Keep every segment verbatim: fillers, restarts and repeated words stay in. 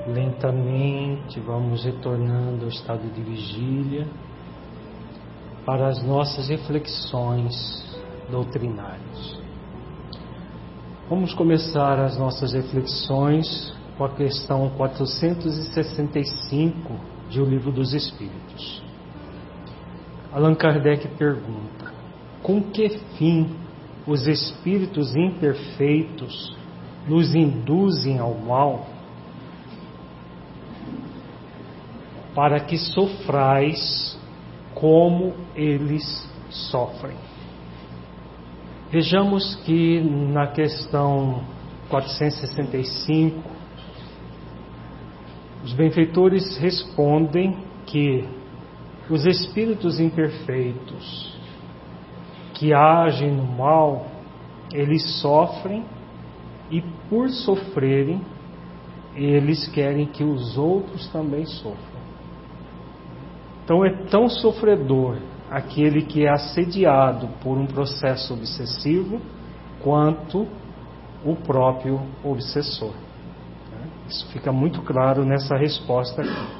Lentamente vamos retornando ao estado de vigília para as nossas reflexões doutrinárias. Vamos começar as nossas reflexões com a questão quatrocentos e sessenta e cinco de O Livro dos Espíritos. Allan Kardec pergunta: com que fim os espíritos imperfeitos nos induzem ao mal, para que sofrais como eles sofrem? Vejamos que na questão quatrocentos e sessenta e cinco, os benfeitores respondem que os espíritos imperfeitos que agem no mal, eles sofrem, e por sofrerem, eles querem que os outros também sofram. Então é tão sofredor aquele que é assediado por um processo obsessivo quanto o próprio obsessor. Isso fica muito claro nessa resposta aqui.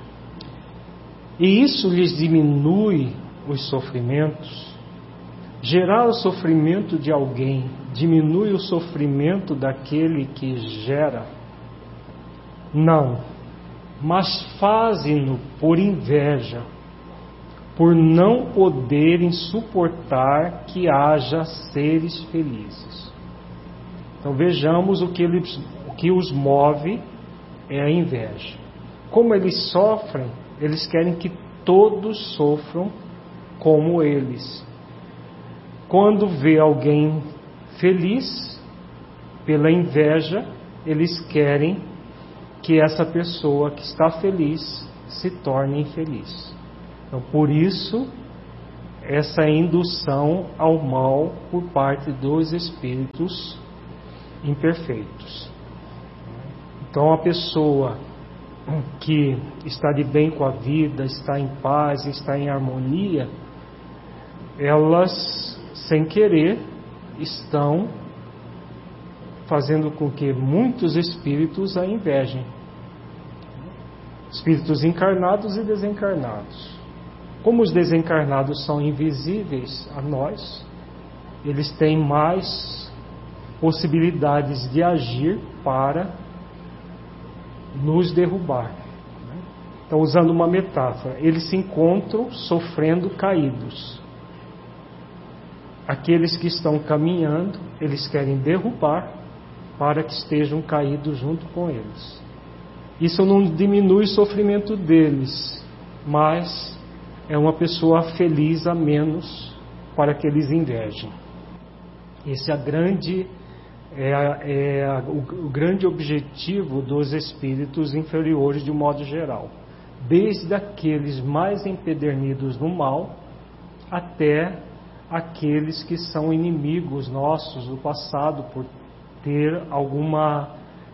E isso lhes diminui os sofrimentos. Gerar o sofrimento de alguém diminui o sofrimento daquele que gera? Não, mas fazem-no por inveja, por não poderem suportar que haja seres felizes. Então vejamos o que, eles, o que os move é a inveja. Como eles sofrem, eles querem que todos sofram como eles. Quando vê alguém feliz, pela inveja, eles querem que essa pessoa que está feliz se torne infeliz. Então, por isso, essa indução ao mal por parte dos espíritos imperfeitos. Então, a pessoa que está de bem com a vida, está em paz, está em harmonia, elas, sem querer, estão fazendo com que muitos espíritos a invejem. Espíritos encarnados e desencarnados. Como os desencarnados são invisíveis a nós, eles têm mais possibilidades de agir para nos derrubar. Então, usando uma metáfora, eles se encontram sofrendo caídos. Aqueles que estão caminhando, eles querem derrubar para que estejam caídos junto com eles. Isso não diminui o sofrimento deles, mas é uma pessoa feliz a menos para que eles invejem. Esse é, a grande, é, a, é a, o, o grande objetivo dos espíritos inferiores de um modo geral. Desde aqueles mais empedernidos no mal, até aqueles que são inimigos nossos do passado por ter alguma,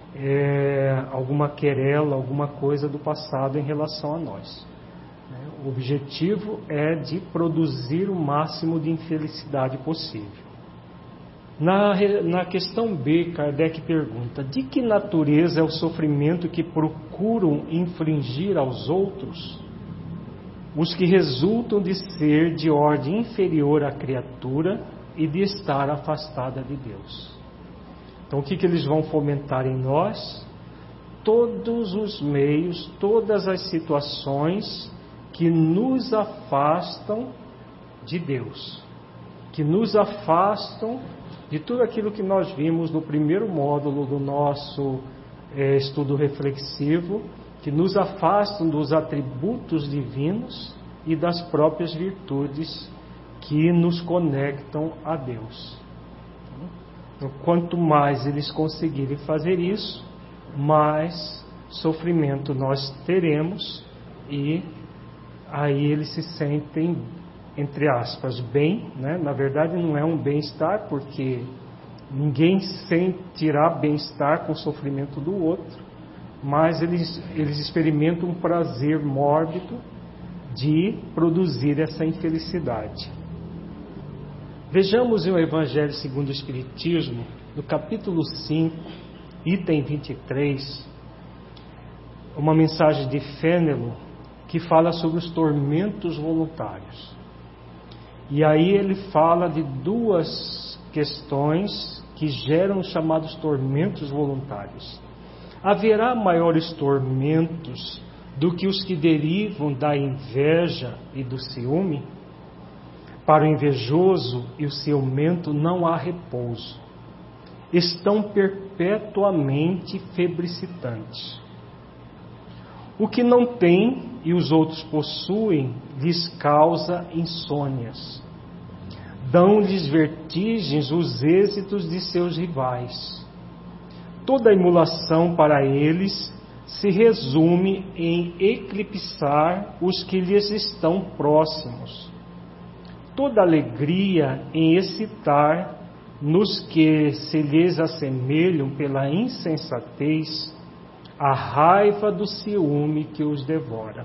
é, alguma querela, alguma coisa do passado em relação a nós. O objetivo é de produzir o máximo de infelicidade possível. Na, na questão B, Kardec pergunta: de que natureza é o sofrimento que procuram infligir aos outros? Os que resultam de ser de ordem inferior à criatura e de estar afastada de Deus. Então, o que, que eles vão fomentar em nós? Todos os meios, todas as situações que nos afastam de Deus, que nos afastam de tudo aquilo que nós vimos no primeiro módulo do nosso é, estudo reflexivo, que nos afastam dos atributos divinos e das próprias virtudes que nos conectam a Deus. Então, quanto mais eles conseguirem fazer isso, mais sofrimento nós teremos, e aí eles se sentem, entre aspas, bem, né? Na verdade não é um bem-estar, porque ninguém sentirá bem-estar com o sofrimento do outro, mas eles, eles experimentam um prazer mórbido de produzir essa infelicidade. Vejamos o Evangelho segundo o Espiritismo, no capítulo cinco, item vinte e três, uma mensagem de Fénelon que fala sobre os tormentos voluntários. E aí ele fala de duas questões que geram os chamados tormentos voluntários. Haverá maiores tormentos do que os que derivam da inveja e do ciúme? Para o invejoso e o ciumento não há repouso. Estão perpetuamente febricitantes. O que não tem e os outros possuem lhes causa insônias. Dão-lhes vertigens os êxitos de seus rivais. Toda emulação para eles se resume em eclipsar os que lhes estão próximos. Toda alegria em excitar nos que se lhes assemelham pela insensatez a raiva do ciúme que os devora.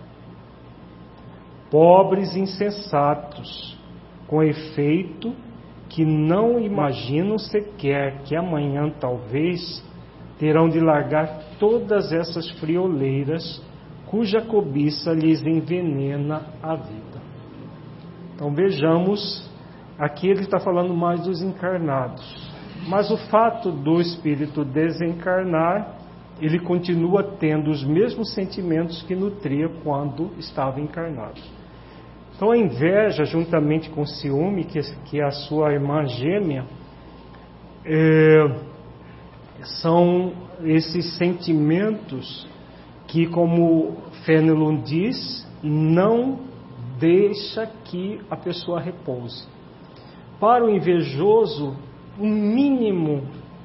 Pobres insensatos, com efeito que não imaginam sequer que amanhã talvez terão de largar todas essas frioleiras cuja cobiça lhes envenena a vida. Então vejamos, aqui ele está falando mais dos encarnados, mas o fato do espírito desencarnar, ele continua tendo os mesmos sentimentos que nutria quando estava encarnado. Então a inveja, juntamente com o ciúme, que, que é a sua irmã gêmea, é, são esses sentimentos que, como Fénelon diz, não deixa que a pessoa repouse. Para o invejoso, um mínimo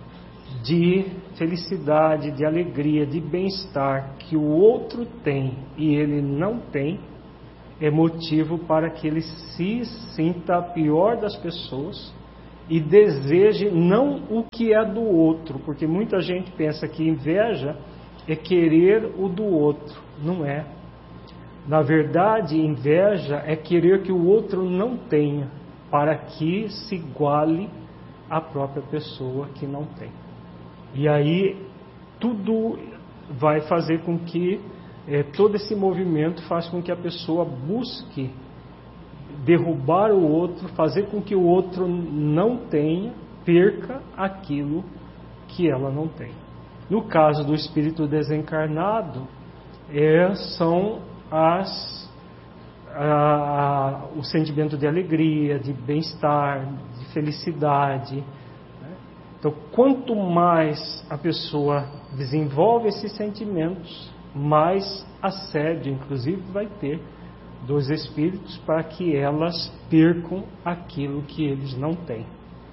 de felicidade, de alegria, de bem-estar que o outro tem e ele não tem, é motivo para que ele se sinta a pior das pessoas e deseje não o que é do outro, porque muita gente pensa que inveja é querer o do outro. Não é. Na verdade, inveja é querer que o outro não tenha, para que se iguale à própria pessoa que não tem. E aí tudo vai fazer com que é, todo esse movimento faz com que a pessoa busque derrubar o outro, fazer com que o outro não tenha, perca aquilo que ela não tem. No caso do espírito desencarnado, é, são as, a, a, o sentimento de alegria, de bem-estar, de felicidade. Né? Então, quanto mais a pessoa desenvolve esses sentimentos, mais assédio, inclusive, vai ter dos espíritos para que elas percam aquilo que eles não têm.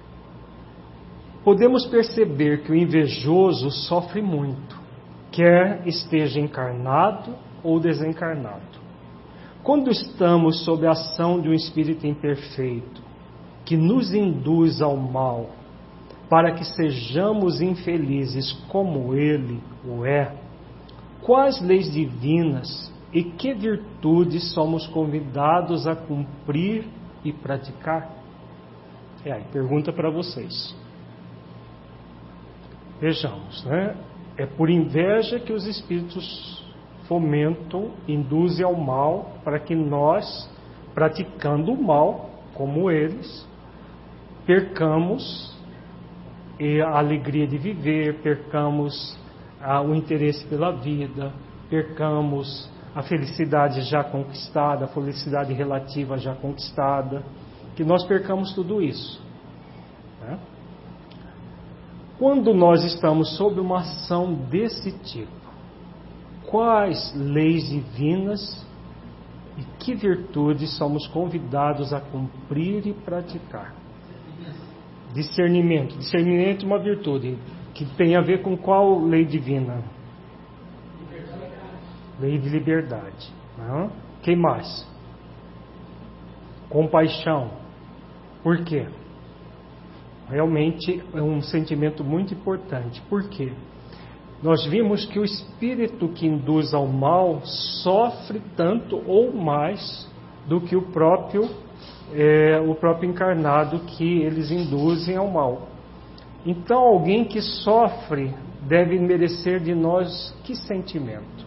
Podemos perceber que o invejoso sofre muito, quer esteja encarnado ou desencarnado. Quando estamos sob a ação de um espírito imperfeito, que nos induz ao mal, para que sejamos infelizes como ele o é, quais leis divinas e que virtudes somos convidados a cumprir e praticar? É aí, pergunta para vocês. Vejamos, né? É por inveja que os espíritos fomentam, induzem ao mal, para que nós, praticando o mal, como eles, percamos a alegria de viver, percamos o interesse pela vida, percamos a felicidade já conquistada, a felicidade relativa já conquistada, que nós percamos tudo isso. Né? Quando nós estamos sob uma ação desse tipo, quais leis divinas e que virtudes somos convidados a cumprir e praticar? Discernimento. Discernimento é uma virtude que tem a ver com qual lei divina? Lei de liberdade. Não? Quem mais? Compaixão. Por quê? Realmente é um sentimento muito importante. Por quê? Nós vimos que o espírito que induz ao mal sofre tanto ou mais do que o próprio, é, o próprio encarnado que eles induzem ao mal. Então, alguém que sofre deve merecer de nós que sentimento?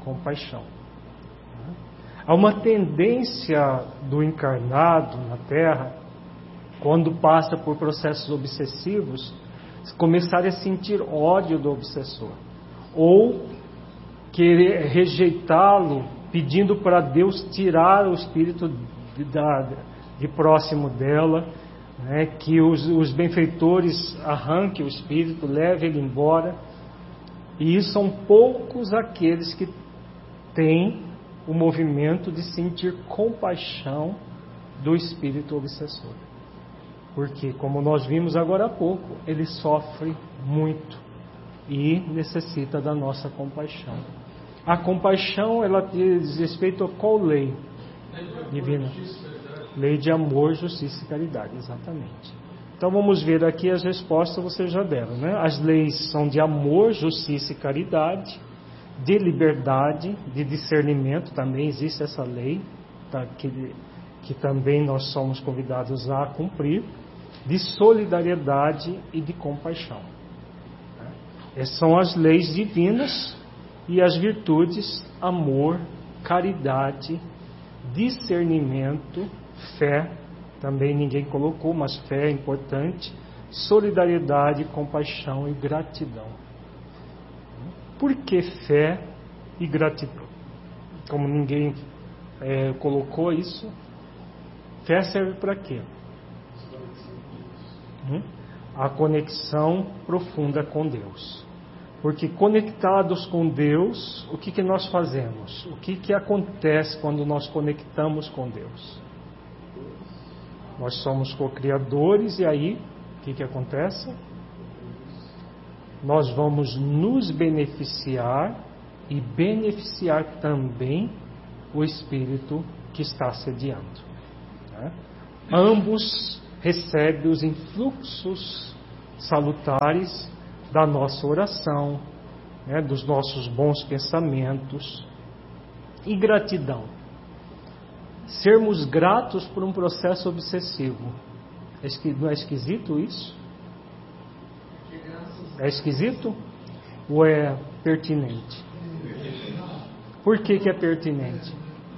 compaixão. Há uma tendência do encarnado na Terra, quando passa por processos obsessivos, começar a sentir ódio do obsessor, ou querer rejeitá-lo, pedindo para Deus tirar o espírito de, de, de próximo dela, né, que os, os benfeitores arranquem o espírito, levem ele embora. E são poucos aqueles que têm o movimento de sentir compaixão do espírito obsessor. Porque, como nós vimos agora há pouco, ele sofre muito e necessita da nossa compaixão. A compaixão, ela diz respeito a qual lei divina? Lei de amor, justiça e caridade, exatamente. Então vamos ver aqui as respostas, vocês já deram, né? As leis são de amor, justiça e caridade, de liberdade, de discernimento, também existe essa lei, tá, que, que também nós somos convidados a cumprir, de solidariedade e de compaixão. Essas são as leis divinas e as virtudes: amor, caridade, discernimento, fé, também ninguém colocou, mas fé é importante, solidariedade, compaixão e gratidão. Por que fé e gratidão? Como ninguém é, colocou isso, fé serve para quê? Hum? A conexão profunda com Deus. Porque conectados com Deus, o que, que nós fazemos? O que, que acontece quando nós conectamos com Deus? Nós somos co-criadores e aí, o que, que acontece? Nós vamos nos beneficiar e beneficiar também o espírito que está sediando. Né? Ambos recebem os influxos salutares da nossa oração, né, dos nossos bons pensamentos. E gratidão. Sermos gratos por um processo obsessivo. Não é esquisito isso? É esquisito? Ou é pertinente? Por que que é pertinente?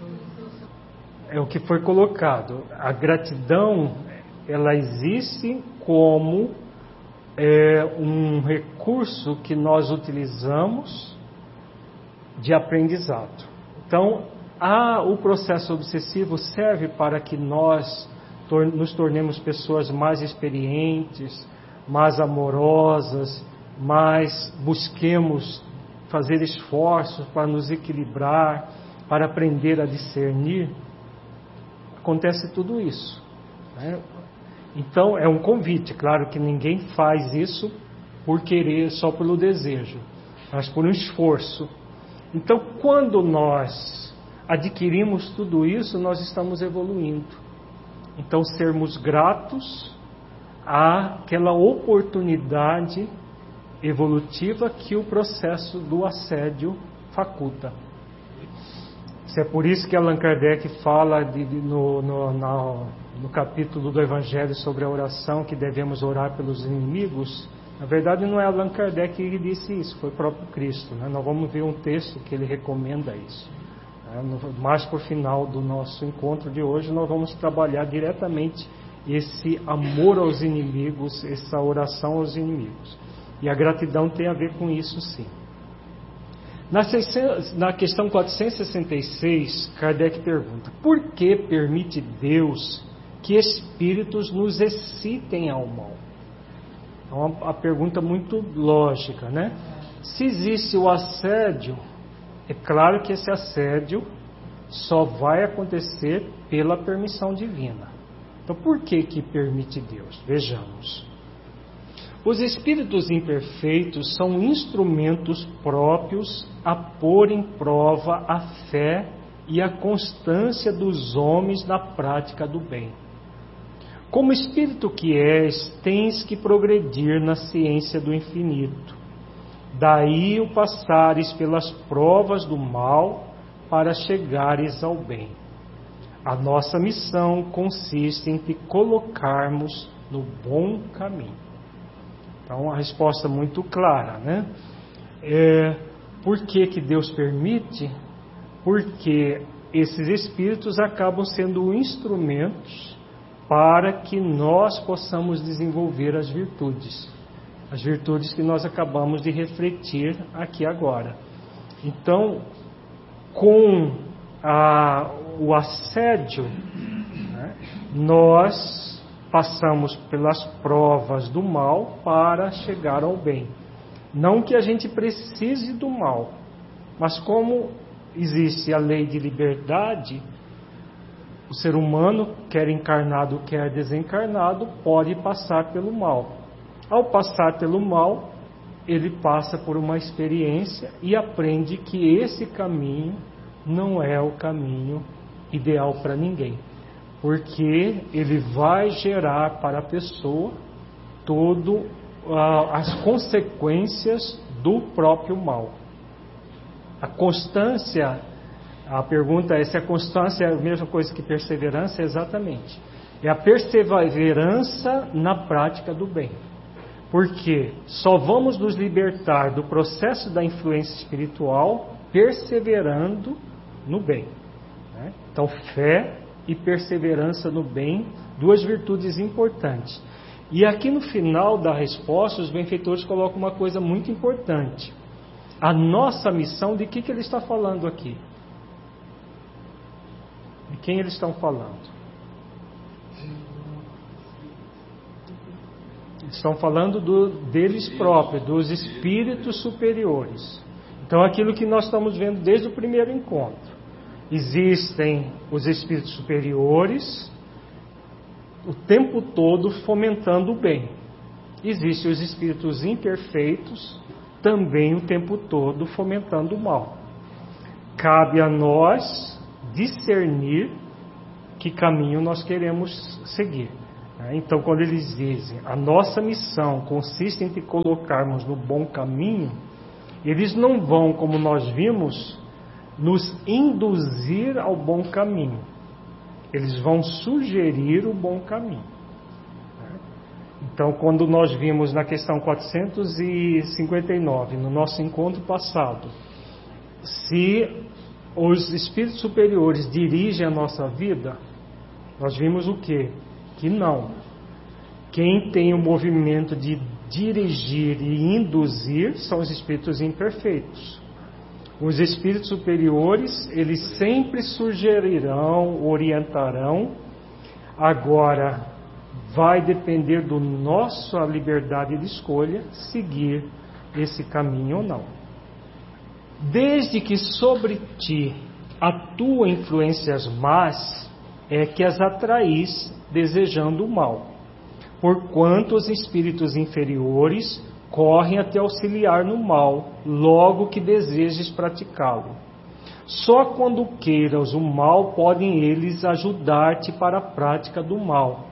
É o que foi colocado. A gratidão, ela existe como é, um recurso que nós utilizamos de aprendizado. Então, a, o processo obsessivo serve para que nós tor- nos tornemos pessoas mais experientes, mais amorosas, mais busquemos fazer esforços para nos equilibrar, para aprender a discernir. Acontece tudo isso, né? Então é um convite, claro que ninguém faz isso por querer, só pelo desejo, mas por um esforço. Então quando nós adquirimos tudo isso, nós estamos evoluindo. Então sermos gratos àquela oportunidade evolutiva que o processo do assédio faculta. Isso é por isso que Allan Kardec fala de, de, no, no, no, no capítulo do Evangelho sobre a oração, que devemos orar pelos inimigos. Na verdade não é Allan Kardec que disse isso, foi o próprio Cristo, né? Nós vamos ver um texto que ele recomenda isso, né? No, mais por final do nosso encontro de hoje nós vamos trabalhar diretamente esse amor aos inimigos, essa oração aos inimigos. E a gratidão tem a ver com isso, sim. Na, seiscentos, na questão quatrocentos e sessenta e seis, Kardec pergunta: por que permite Deus que espíritos nos excitem ao mal? É uma, uma pergunta muito lógica, né? Se existe o assédio, é claro que esse assédio só vai acontecer pela permissão divina. Então, por que que permite Deus? Vejamos. Os espíritos imperfeitos são instrumentos próprios a pôr em prova a fé e a constância dos homens na prática do bem. Como espírito que és, tens que progredir na ciência do infinito. Daí o passares pelas provas do mal para chegares ao bem. A nossa missão consiste em te colocarmos no bom caminho. Então, a resposta é muito clara, né? É, Por que que Deus permite? Porque esses espíritos acabam sendo instrumentos para que nós possamos desenvolver as virtudes. As virtudes que nós acabamos de refletir aqui agora. Então, com a, o assédio, né, nós passamos pelas provas do mal para chegar ao bem. Não que a gente precise do mal, mas como existe a lei de liberdade, o ser humano, quer encarnado, quer desencarnado, pode passar pelo mal. Ao passar pelo mal, ele passa por uma experiência e aprende que esse caminho não é o caminho ideal para ninguém, porque ele vai gerar para a pessoa todo uh, as consequências do próprio mal. A constância, a pergunta é se a constância é a mesma coisa que perseverança. Exatamente, é a perseverança na prática do bem, porque só vamos nos libertar do processo da influência espiritual perseverando no bem, né? Então, fé e perseverança no bem, duas virtudes importantes. E aqui no final da resposta, os benfeitores colocam uma coisa muito importante. A nossa missão, de que, que ele está falando aqui? De quem eles estão falando? Eles estão falando do, deles próprios, dos espíritos superiores. Então, aquilo que nós estamos vendo desde o primeiro encontro. Existem os espíritos superiores o tempo todo fomentando o bem. Existem os espíritos imperfeitos também o tempo todo fomentando o mal. Cabe a nós discernir que caminho nós queremos seguir. Então, quando eles dizem a nossa missão consiste em te colocarmos no bom caminho, eles não vão, como nós vimos, nos induzir ao bom caminho. Eles vão sugerir o bom caminho. Então, quando nós vimos na questão quatrocentos e cinquenta e nove, no nosso encontro passado, se os espíritos superiores dirigem a nossa vida, nós vimos o quê? Que não. Quem tem o movimento de dirigir e induzir são os espíritos imperfeitos. Os espíritos superiores, eles sempre sugerirão, orientarão. Agora, vai depender do nossa liberdade de escolha seguir esse caminho ou não. Desde que sobre ti atuam influências más, é que as atraís desejando o mal. Porquanto os espíritos inferiores correm a te auxiliar no mal, logo que desejes praticá-lo. Só quando queiras o mal podem eles ajudar-te para a prática do mal.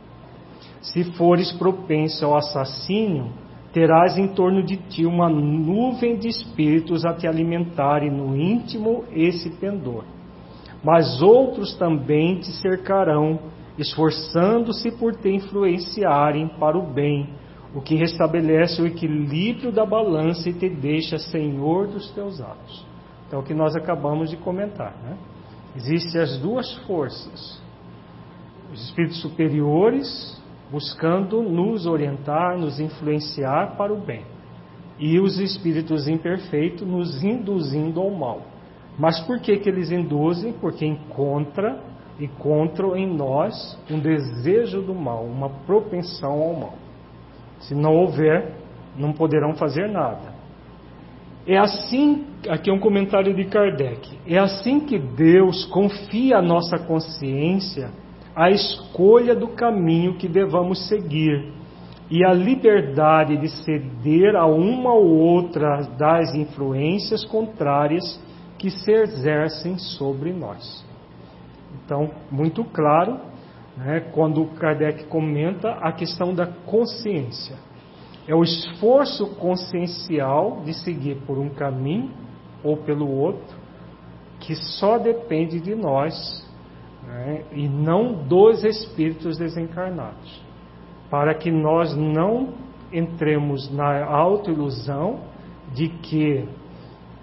Se fores propenso ao assassínio, terás em torno de ti uma nuvem de espíritos a te alimentarem no íntimo esse pendor. Mas outros também te cercarão, esforçando-se por te influenciarem para o bem, o que restabelece o equilíbrio da balança e te deixa senhor dos teus atos. Então, o que nós acabamos de comentar, né? Existem as duas forças. Os espíritos superiores buscando nos orientar, nos influenciar para o bem. E os espíritos imperfeitos nos induzindo ao mal. Mas por que que eles induzem? Porque encontra, encontram em nós um desejo do mal, uma propensão ao mal. Se não houver, não poderão fazer nada. É assim, aqui é um comentário de Kardec, é assim que Deus confia à nossa consciência a escolha do caminho que devamos seguir e a liberdade de ceder a uma ou outra das influências contrárias que se exercem sobre nós. Então, muito claro, né, quando Kardec comenta a questão da consciência. É o esforço consciencial de seguir por um caminho ou pelo outro, que só depende de nós, né, e não dos espíritos desencarnados, para que nós não entremos na autoilusão de que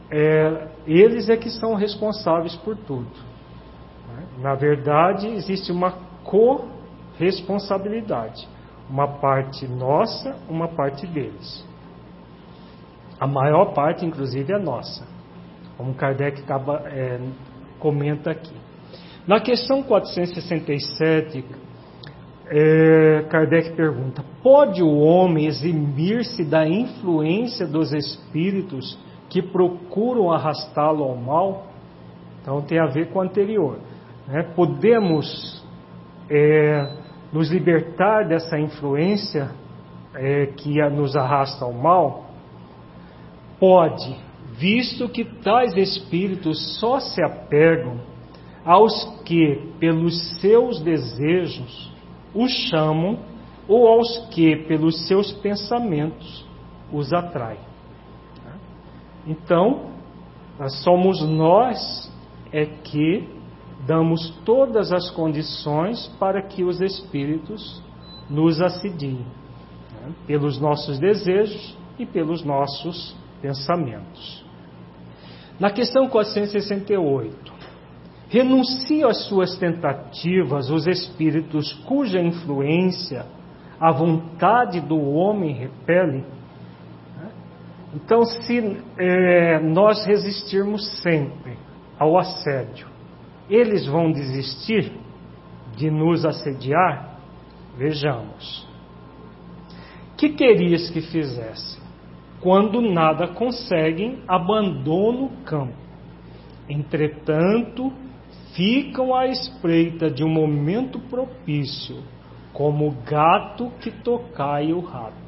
é, eles é que são responsáveis por tudo. Na verdade, existe uma corresponsabilidade. Uma parte nossa, uma parte deles. A maior parte, inclusive, é nossa. Como Kardec acaba, é, comenta aqui. Na questão quatrocentos e sessenta e sete, é, Kardec pergunta: pode o homem eximir-se da influência dos espíritos que procuram arrastá-lo ao mal? Então tem a ver com o anterior. Né? Podemos é, nos libertar dessa influência é, que nos arrasta ao mal? Pode, visto que tais espíritos só se apegam aos que, pelos seus desejos, os chamam, ou aos que, pelos seus pensamentos, os atraem. Então, somos nós é que damos todas as condições para que os espíritos nos assediem, né? Pelos nossos desejos e pelos nossos pensamentos. Na questão quatrocentos e sessenta e oito, renunciam às suas tentativas os espíritos cuja influência a vontade do homem repele? Então, se é, nós resistirmos sempre ao assédio, eles vão desistir de nos assediar? Vejamos. Que querias que fizesse? Quando nada conseguem, abandonam o campo. Entretanto, ficam à espreita de um momento propício, como o gato que tocai o rato.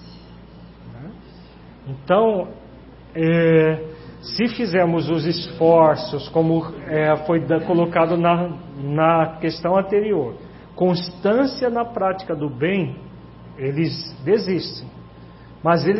Então, é, se fizermos os esforços, como é, foi da, colocado na, na questão anterior, constância na prática do bem, eles desistem. Mas eles